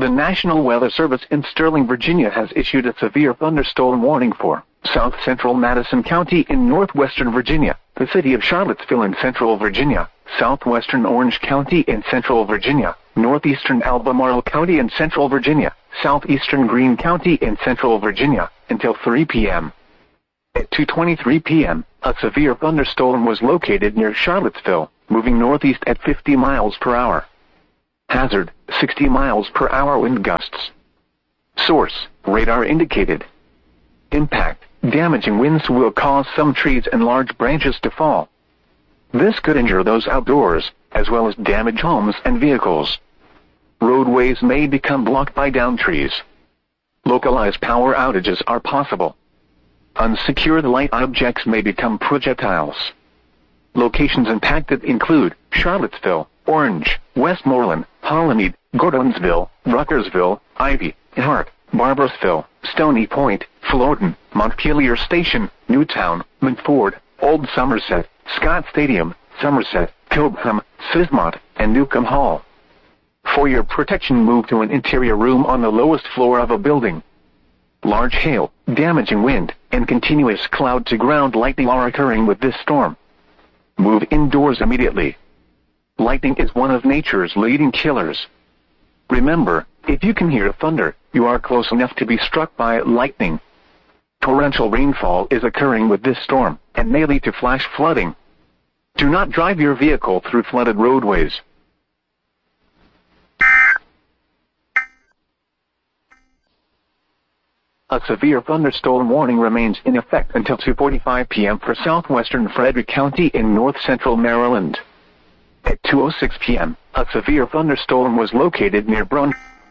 The National Weather Service in Sterling, Virginia has issued a severe thunderstorm warning for south central Madison County in northwestern Virginia, the city of Charlottesville in central Virginia, southwestern Orange County in central Virginia, northeastern Albemarle County in central Virginia, southeastern Greene County in central Virginia, until 3 p.m. At 2:23 p.m., a severe thunderstorm was located near Charlottesville, moving northeast at 50 miles per hour. Hazard, 60 miles per hour wind gusts. Source, radar indicated. Impact, damaging winds will cause some trees and large branches to fall. This could injure those outdoors, as well as damage homes and vehicles. Roadways may become blocked by downed trees. Localized power outages are possible. Unsecured light objects may become projectiles. Locations impacted include Charlottesville, Orange, Westmoreland, Hollymead, Gordonsville, Ruckersville, Ivy, Hart, Barboursville, Stony Point, Fullerton, Montpelier Station, Newtown, Montford, Old Somerset, Scott Stadium, Somerset, Cobham, Sismont, and Newcomb Hall. For your protection, move to an interior room on the lowest floor of a building. Large hail, damaging wind, and continuous cloud-to-ground lightning are occurring with this storm. Move indoors immediately. Lightning is one of nature's leading killers. Remember, if you can hear thunder, you are close enough to be struck by lightning. Torrential rainfall is occurring with this storm, and may lead to flash flooding. Do not drive your vehicle through flooded roadways. A severe thunderstorm warning remains in effect until 2:45 p.m. for southwestern Frederick County in north-central Maryland. At 2:06 p.m., a severe thunderstorm was located near